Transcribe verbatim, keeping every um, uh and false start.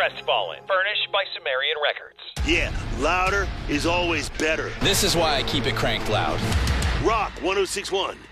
Crestfallen. Furnished by Sumerian Records. Yeah, louder is always better. This is why I keep it cranked loud. Rock one oh six point one.